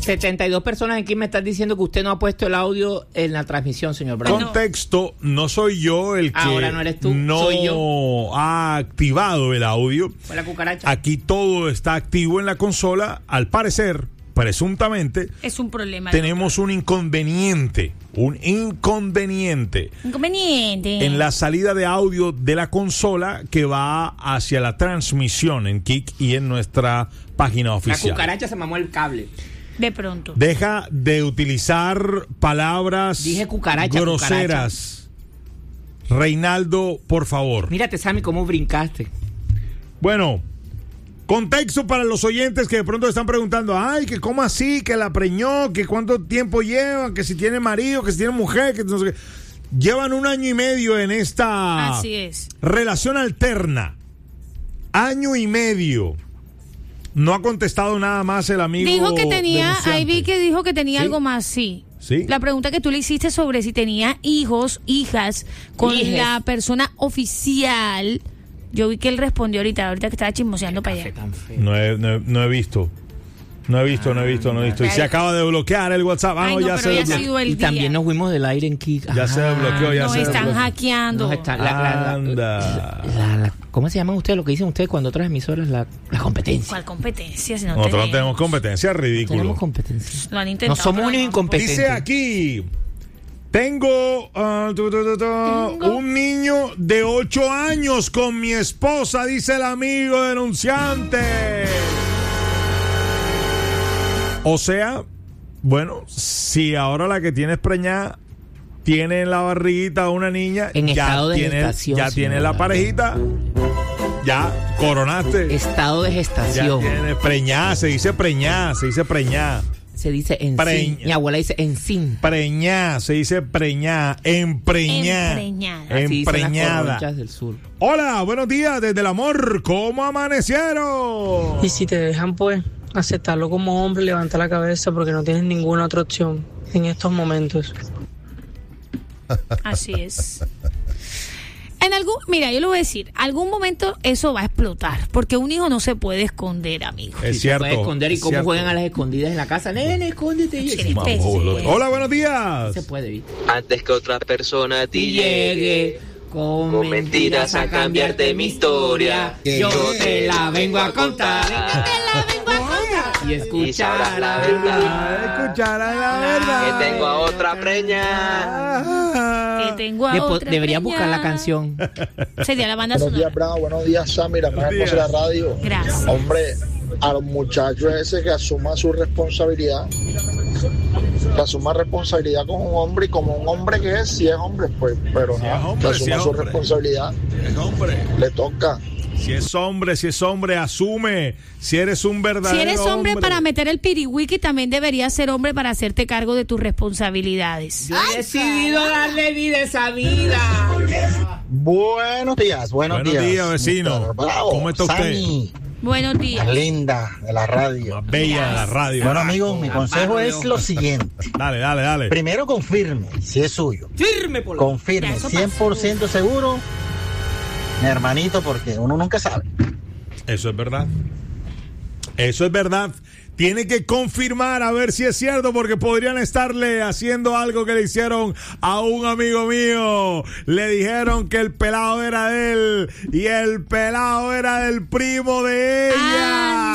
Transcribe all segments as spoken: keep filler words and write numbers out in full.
setenta y dos personas aquí me están diciendo que usted no ha puesto el audio en la transmisión, señor Bravo. Contexto, no soy yo el que Ahora no eres tú, no soy yo. ha activado el audio. Fue la cucaracha. Aquí todo está activo en la consola. Al parecer, presuntamente, es un problema. Tenemos un inconveniente, un inconveniente. Inconveniente. En la salida de audio de la consola que va hacia la transmisión en Kik y en nuestra página oficial. La cucaracha se mamó el cable. De pronto. Deja de utilizar palabras Dije cucaracha, groseras. Cucaracha. Reinaldo, por favor. Mírate, Sammy, cómo brincaste. Bueno, contexto para los oyentes que de pronto están preguntando, ay, que cómo así, que la preñó, que cuánto tiempo llevan, que si tiene marido, que si tiene mujer, que no sé qué. Llevan un año y medio en esta Así es. relación alterna. Año y medio. No ha contestado nada más el amigo. Dijo que tenía, denunciante. ahí vi que dijo que tenía ¿Sí? algo más, sí. Sí. La pregunta que tú le hiciste sobre si tenía hijos, hijas, con Hijes. la persona oficial, yo vi que él respondió ahorita, ahorita que estaba chismoseando para allá. No he, no, he, no he visto. No he visto, no he visto, no he visto. Y se acaba de bloquear el WhatsApp. Ah, Ay, no, no, ya pero se ya ha desbloqueó. sido el Y día. también nos fuimos del aire en Kik. Ya se desbloqueó, ya Nos se están desbloqueó. hackeando. Nos está- la- la- la- Anda. la- la- ¿Cómo se llaman ustedes? Lo que dicen ustedes cuando otras emisoras, la, la competencia. ¿Cuál competencia? Si no Nosotros no tenemos. tenemos competencia, ridículo. Tenemos competencia. Lo han intentado. No somos pero unos no. incompetentes. Dice aquí, tengo uh, tu, tu, tu, tu, Tengo. un niño de ocho años con mi esposa, dice el amigo denunciante. O sea, bueno, si ahora la que tiene es preñada tiene en la barriguita una niña, En ya estado de tiene, gestación, ya tiene señora. la parejita, ya coronaste. Estado de Ya gestación. tiene preñada, se dice preñada, se dice preñada. Se dice en Preña. sí. Mi abuela dice en sí. Preñada, se dice preñada, empreñada. Empreñada. Así dicen las Empreñada. corronchas del sur. Hola, buenos días desde el amor. ¿Cómo amanecieron? Y si te dejan, pues, aceptarlo como hombre, levanta la cabeza porque no tienes ninguna otra opción en estos momentos. Así es. En algún, mira, yo le voy a decir, algún momento eso va a explotar, porque un hijo no se puede esconder, amigo. Es Se cierto. puede esconder y es cómo cierto. juegan a las escondidas en la casa. Nene, escóndete. Y Sí, sí, pues, Mamolo. sí. Hola, buenos días. se puede, ¿viste? Antes que otra persona a ti Y llegue llegue con, con mentiras a cambiarte mi historia, Yo te la vengo a contar. Yo te la vengo a contar. Y y sabrás escuchar la la verdad, Escuchar la verdad. que tengo a otra preña. Que tengo a Depo- otra Debería buscar la preñada. canción. Sería la banda Buenos días, sonora. Bravo. Buenos días, Sammy. La mejor días. hermosa de la radio. Gracias. Hombre, a los muchachos ese que asuma su responsabilidad, que asuma responsabilidad como un hombre y como un hombre que es, si es hombre, pues, pero Si no, es hombre, que si asuma es su hombre. responsabilidad, Es hombre. le toca. Si es hombre, si es hombre, asume. Si eres un verdadero Si eres hombre, para meter el piriwiki, también deberías ser hombre para hacerte cargo de tus responsabilidades. Yo he decidido darle vida a esa vida. Buenos días, buenos, Buenos días. días, vecino. mister Bravo, ¿Cómo está usted? Sammy, Buenos la días. linda de la radio. Más bella de la radio. Bueno, amigos, mi consejo es lo siguiente. Dale, dale, dale. Primero confirme si es suyo. Firme por la... Confirme, Ya, eso cien por ciento seguro, mi hermanito, porque uno nunca sabe. Eso es verdad. Eso es verdad. Tiene que confirmar a ver si es cierto, porque podrían estarle haciendo algo que le hicieron a un amigo mío. Le dijeron que el pelado era de él y el pelado era del primo de ella.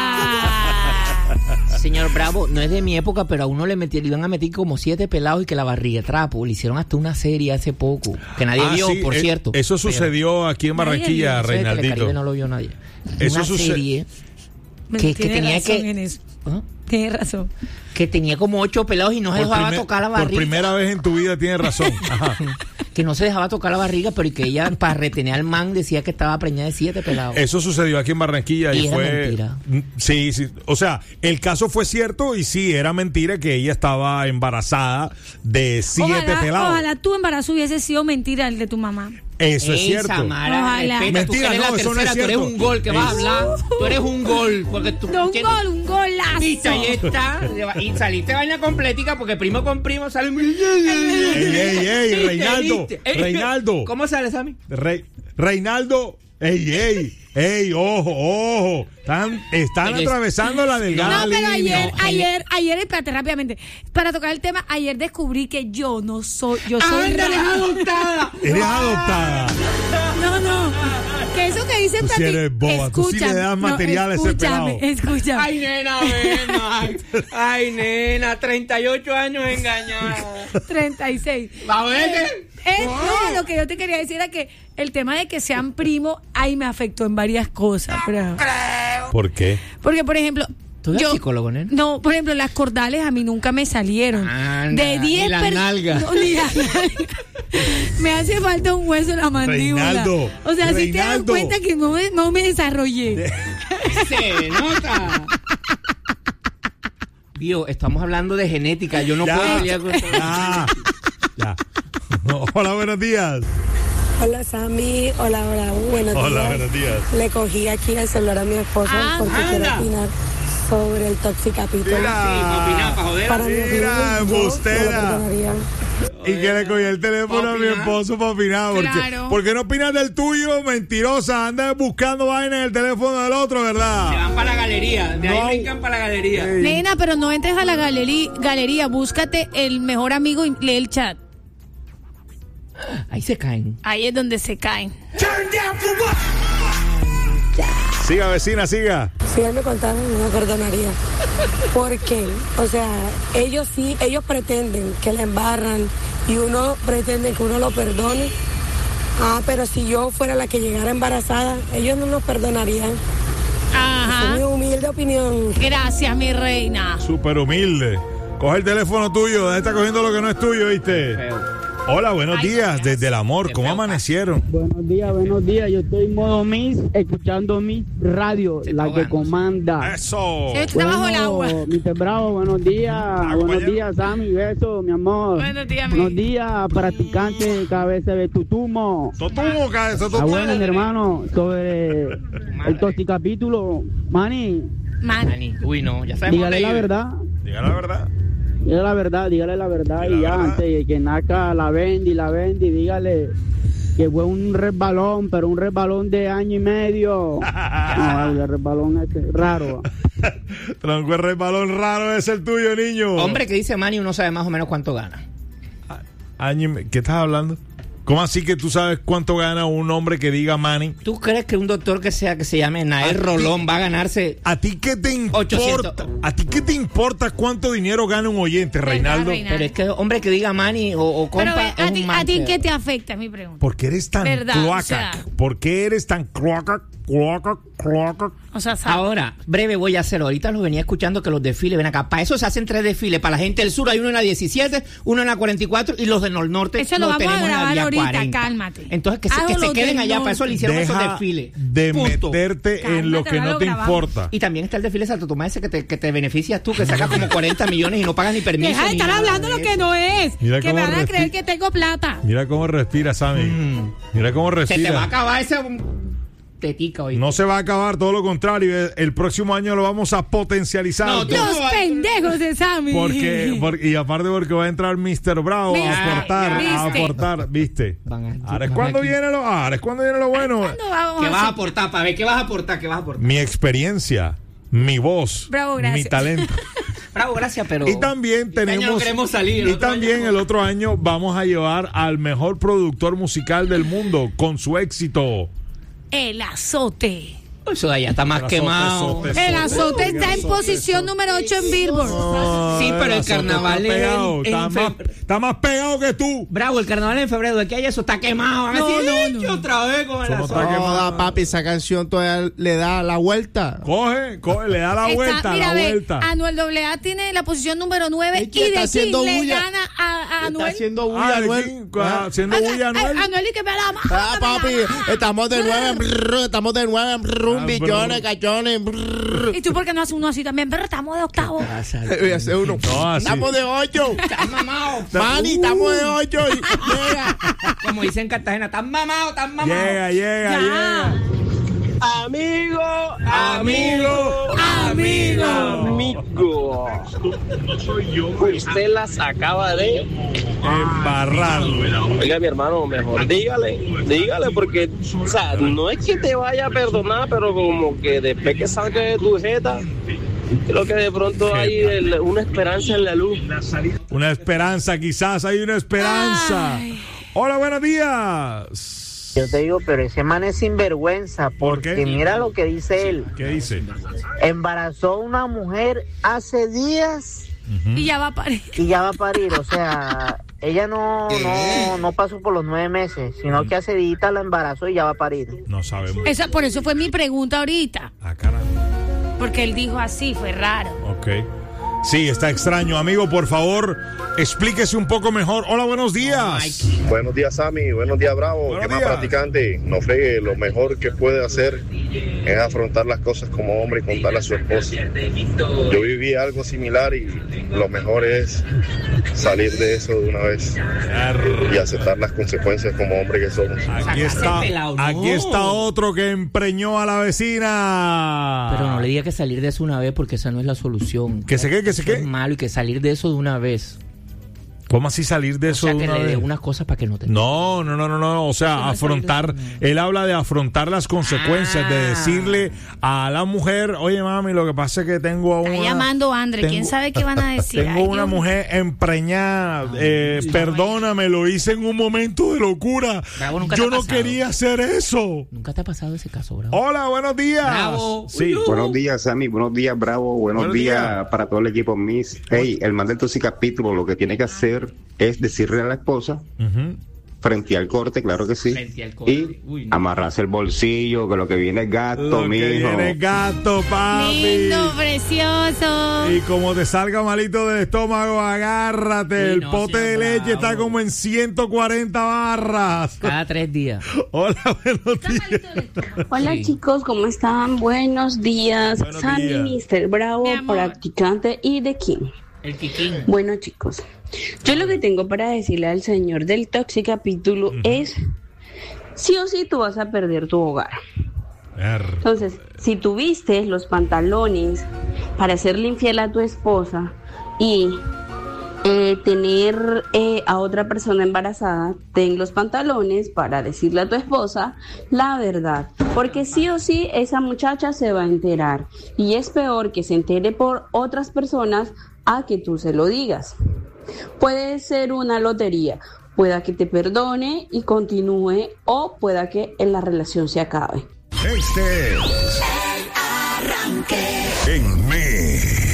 ¡Anda! Señor Bravo, no es de mi época, pero a uno le, metieron, le iban a meter como siete pelados y que la barriga de trapo. Le hicieron hasta una serie hace poco, que nadie Ah, vio, sí, por eh, cierto. Eso sucedió aquí en Nadie Barranquilla, Yo sé que Telecaribe Reinaldito. no lo vio nadie. Eso Una suce- serie que, que Tiene tenía razón que... en eso. ¿Ah? Tienes razón. Que tenía como ocho pelados y no se Por, dejaba primer- tocar la por barriga. primera vez en tu vida tienes razón. Ajá. Que no se dejaba tocar la barriga, pero y que ella, para retener al man, decía que estaba preñada de siete pelados. Eso sucedió aquí en Barranquilla y, Y era fue mentira. Mm, Sí, sí, o sea, el caso fue cierto y sí era mentira que ella estaba embarazada de siete Ojalá, pelados. ojalá tu embarazo hubiese sido mentira el de tu mamá. Eso es Ey, cierto. Samara, Ojalá. respeta, tú que Mentira, eres no, la eso no es tercera, tú eres cierto. un gol que vas a Es- hablar. Tú eres un gol, porque tú No, un tienes- gol, un golazo. Viste, ahí está. Y saliste vaina completica porque primo con primo sale muy... Ey, ey, ey, ¿Viste, Reinaldo, viste? Ey, Reinaldo. ¿Cómo sale, Sammy? Rey- Reinaldo Ey, ey, ey, ojo, ojo. Están, están Eres- atravesando la delgada No, pero línea. ayer, ayer, ayer, espérate rápidamente. Para tocar el tema, ayer descubrí que yo no soy, yo soy ¡Anda, eres rara. adoptada! Eres adoptada. No, no. Que eso que dicen Tú sí para ti. eres boba, tú sí le das material a ese escúchame, pelado. escúchame. Ay, nena, ven. Ay, ay, nena, treinta y ocho años engañada. treinta y seis. ¿Va a ver? Eh, no, lo que yo te quería decir era que el tema de que sean primos, ahí me afectó en varias cosas. Pero, ¿Por qué? porque, por ejemplo, ¿Tú eres yo, psicólogo, nena? no, por ejemplo, las cordales a mí nunca me salieron. Anda, de diez ni la per- nalga. No, ni la nalga. Me hace falta un hueso en la mandíbula. Reinaldo, o sea, si te das Reinaldo. cuenta que no me, no me desarrollé. Se nota. Vio, estamos hablando de genética. Yo no Ya. puedo pelear con Ya. Ya. Hola, buenos días. Hola Sammy, hola, hola, buenos días. Hola, buenos días. Le cogí aquí el celular a mi esposo Ah, porque quiero anda. opinar sobre el Toxicapítulo. Mira. para joder. Para mi Mira, opinión, yo no lo embustera. perdonaría. Y que le cogí el teléfono ¿Pa a mi opinar? esposo para opinar. Porque, Claro. ¿Por qué no opinas del tuyo, mentirosa? Andas buscando vaina en el teléfono del otro, Se ¿verdad? van para la galería. De No. ahí brincan para la galería. Ey. Nena, pero no entres a la galería, galería, búscate el mejor amigo y lee el chat. Ahí se caen. Ahí es donde se caen. Siga, vecina, siga. Si él me contara, no me perdonaría. ¿Por qué? O sea, ellos sí, ellos pretenden que la embarran y uno pretende que uno lo perdone. Ah, pero si yo fuera la que llegara embarazada, ellos no nos perdonarían. Ajá. Es mi humilde opinión. Gracias, mi reina. Súper humilde. Coge el teléfono tuyo, deja de estar cogiendo lo que no es tuyo, ¿viste? Feo. Hola, buenos Ay, días, qué desde el amor. Qué ¿Cómo feo, amanecieron? Buenos días, buenos días. Yo estoy en modo Miss, escuchando mi radio, Se la está que comanda. Eso. Sí, está bajo el agua. mister Bravo, buenos días. compañero. Buenos días, Sammy. Beso, mi amor. Buenos días, mi- Buenos días, practicante cabeza de tutumo. Totumo, cabeza, Ah, totumo. bueno, mi hermano, sobre el toxicapítulo. Manny, Man. Dani, uy, no, ya sabemos dígale dónde la vive. verdad. Diga la verdad. Dígale la verdad, dígale la verdad. Di la Y ya, verdad. antes de que nazca la Bendy, la Bendy, dígale que fue un resbalón, pero un resbalón de año y medio. No, el resbalón este, raro. Tronco el balón raro es el tuyo, niño. Hombre que dice Manny, uno sabe más o menos cuánto gana. Año y me- ¿Qué estás hablando? ¿Cómo así que tú sabes cuánto gana un hombre que diga Manny? ¿Tú crees que un doctor que sea que se llame A Nael ti- Rolón va a ganarse? ¿A ti qué te importa? ochocientos. ¿A ti qué te importa cuánto dinero gana un oyente, Reinaldo? Reinaldo? Pero es que hombre que diga Manny o, o Pero compa ve, es a ti, un a ti manchero. ¿qué te afecta? Es mi pregunta. ¿Por qué eres tan Verdad, cloaca? o sea. ¿Por qué eres tan cloaca, cloaca, cloaca? O sea, sabe. Ahora, breve voy a hacerlo. Ahorita los venía escuchando que los desfiles, ven acá. Para eso se hacen tres desfiles. Para la gente del sur hay uno en la diecisiete, uno en la cuarenta y cuatro y los del norte. Eso lo los vamos a tenemos en la grabar vía ahorita, cuarenta. cálmate. Entonces que se, Hago que se los queden del allá. Para eso le hicieron esos Deja desfiles. de Punto. meterte en lo Cálmate, que ahora no lo te grabamos. importa. Y también está el desfile de Santo Tomás ese que te, que te beneficias tú, que sacas como cuarenta millones y no pagas ni permiso. Deja de ni estar nada hablando de lo que eso. no es. Mira Que cómo me van a respi- creer que tengo plata. Mira cómo respira, Sammy. Mm. Mira cómo Se respira. te va a acabar ese um, tetica hoy. No se va a acabar, todo lo contrario. El próximo año lo vamos a potencializar. No, tú- Los pendejos de Sammy. Porque, porque- y aparte porque va a entrar mister Bravo ¿Viste? a aportar, a ¿Viste? aportar, ¿viste? Van a- Ahora es van cuando aquí. viene lo, ahora es cuando viene lo bueno. ¿Cuándo vamos ¿Qué a vas a hacer? aportar? Para ver, ¿qué vas a aportar? ¿Qué vas a aportar? Mi experiencia, mi voz, Bravo, gracias. mi talento. Bravo, gracias, pero... Y también este año no tenemos queremos salir, el y otro también año no. el otro año vamos a llevar al mejor productor musical del mundo con su éxito. El azote. Eso de allá está más Azote, quemado. azote. El azote está en posición número ocho en Billboard. Sí, pero el azote carnaval está es pegado, en- está, en más, febrero. está más pegado que tú. Bravo, el carnaval en febrero. ¿De qué hay eso? Está quemado. Van a No, decir, no, "Eh, no. yo otra vez con el Eso no azote". está quemado. Joda, papi, esa canción todavía le da la vuelta. Coge, coge, le da la Está- vuelta, mira, la ve, vuelta. Anuel doble A tiene la posición número nueve Es y que está de haciendo quién le bulla. gana a, a Está Anuel. haciendo Ah, bulla, ¿de Anuel. quién? Ah. Haciendo A- bulla, a- Anuel. Anuel y que me la Ah, papi, estamos de nueve, brr, estamos de nueve, brr, Ah, billones, brr. cachones, brr. ¿Y tú por qué no haces uno así también? Pero estamos de octavo. Voy a hacer uno. No, así. Estamos de ocho. Están mamados. Mani, estamos de ocho. y- Llega. Como dicen en Cartagena, están mamados, están mamados. Llega, llega, Ya. llega. Amigo, Amigo, Amigo. amigo. Usted las acaba de embarrar. Oiga, mi hermano, mejor dígale, dígale, porque, o sea, no es que te vaya a perdonar, pero como que después que salga de tu jeta, creo que de pronto hay el, una esperanza en la luz. Una esperanza, quizás hay una esperanza. Ay. Hola, buenos días. Yo te digo, pero ese man es sinvergüenza, porque ¿Por qué? mira lo que dice él. ¿Qué dice? Embarazó a una mujer hace días Y ya va a parir. y ya va a parir. O sea, ella no, no, no pasó por los nueve meses, sino que hace días la embarazó y ya va a parir. No sabemos. Esa, por eso fue mi pregunta ahorita. Ah, caramba. Porque él dijo así, fue raro. Ok. Sí, está extraño. Amigo, por favor, explíquese un poco mejor. Hola, buenos días. Buenos días, Sammy. Buenos días, Bravo. Buenos ¿Qué más días. practicante? No fregue. Lo mejor que puede hacer es afrontar las cosas como hombre y contarle a su esposa. Yo viví algo similar y lo mejor es salir de eso de una vez y aceptar las consecuencias como hombre que somos. Aquí está, aquí está otro que empreñó a la vecina. Pero no le diga que salir de eso una vez porque esa no es la solución. ¿Que se qué? ¿Que se Eso qué? es malo y que salir de eso de una vez. ¿Cómo así salir de eso O sea, de que una le dé vez? unas cosas para que no te... No, no, no, no, no. O sea, afrontar. Él habla de afrontar las consecuencias, de decirle a la mujer, oye, mami, lo que pasa es que tengo a Está una. llamando André, tengo- ¿quién sabe qué van a decir? Tengo Ay, una Dios mujer empreñada, eh, perdóname, lo hice en un momento de locura. Bravo, nunca te Yo ha no pasado. quería hacer eso. Nunca te ha pasado ese caso, Bravo. Hola, buenos días. Bravo. Sí. Buenos días, Sammy. Buenos días, Bravo. Buenos, Buenos días, días. para todo el equipo Miss. Hey, el man del capítulo lo que tiene que hacer es decirle a la esposa Ujú. frente al corte, claro que sí, Frente al corte. y Uy, no. amarrarse el bolsillo, que lo que viene es gasto, Lo que mijo. viene es gato, papi. Lindo, precioso. Y como te salga malito del estómago, agárrate. Uy, el no, pote sea de leche bravo. está como en ciento cuarenta barras. Cada tres días. Hola, buenos días. Hola Sí. chicos, ¿cómo están? Buenos días. Buenos Sammy, días. mister Bravo, Mi amor. practicante y de King. El Kikín. Bueno chicos, yo lo que tengo para decirle al señor del Toxic Capítulo es, sí o sí tú vas a perder tu hogar. Entonces, si tuviste los pantalones para hacerle infiel a tu esposa y eh, tener eh, a otra persona embarazada, ten los pantalones para decirle a tu esposa la verdad, porque sí o sí esa muchacha se va a enterar y es peor que se entere por otras personas a que tú se lo digas. Puede ser una lotería, pueda que te perdone y continúe o pueda que en la relación se acabe. Este es El Arranque. en Mega.